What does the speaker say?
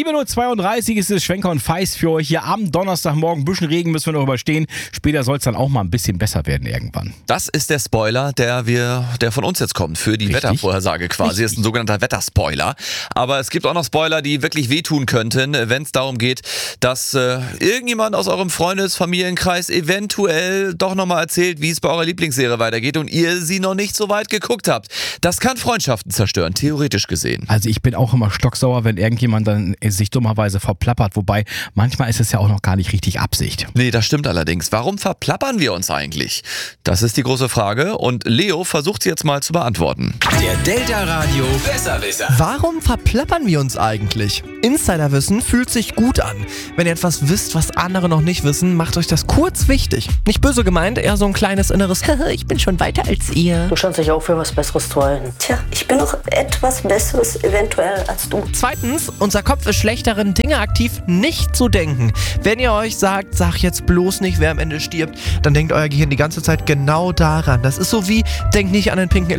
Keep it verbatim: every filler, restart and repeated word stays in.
sieben Uhr zweiunddreißig ist es, Schwenker und Feist für euch hier am Donnerstagmorgen. Ein bisschen Regen müssen wir noch überstehen. Später soll es dann auch mal ein bisschen besser werden irgendwann. Das ist der Spoiler, der wir, der von uns jetzt kommt, für die Richtig. Wettervorhersage quasi. Richtig. Das ist ein sogenannter Wetterspoiler. Aber es gibt auch noch Spoiler, die wirklich wehtun könnten, wenn es darum geht, dass äh, irgendjemand aus eurem Freundes-, Familienkreis eventuell doch nochmal erzählt, wie es bei eurer Lieblingsserie weitergeht und ihr sie noch nicht so weit geguckt habt. Das kann Freundschaften zerstören, theoretisch gesehen. Also ich bin auch immer stocksauer, wenn irgendjemand dann sich dummerweise verplappert. Wobei, manchmal ist es ja auch noch gar nicht richtig Absicht. Nee, das stimmt allerdings. Warum verplappern wir uns eigentlich? Das ist die große Frage und Leo versucht sie jetzt mal zu beantworten. Der Delta Radio Besserwisser. Warum verplappern wir uns eigentlich? Insiderwissen fühlt sich gut an. Wenn ihr etwas wisst, was andere noch nicht wissen, macht euch das kurz wichtig. Nicht böse gemeint, eher so ein kleines inneres ich bin schon weiter als ihr. Du scheinst dich auch für was Besseres zu halten. Tja, ich bin noch etwas Besseres eventuell als du. Zweitens, unser Kopf ist schlecht darin, Dinge aktiv nicht zu denken. Wenn ihr euch sagt, sag jetzt bloß nicht, wer am Ende stirbt, dann denkt euer Gehirn die ganze Zeit genau daran. Das ist so wie, denkt nicht an den pinken